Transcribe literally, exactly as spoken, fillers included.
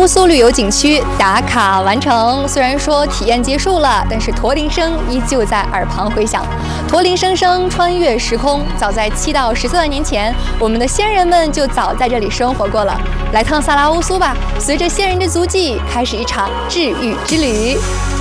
乌苏旅游景区打卡完成。虽然说体验结束了，但是驼铃声依旧在耳旁回响。驼铃声声穿越时空，早在七到十四万年前，我们的先人们就早在这里生活过了。来趟萨拉乌苏吧，随着先人的足迹，开始一场治愈之旅。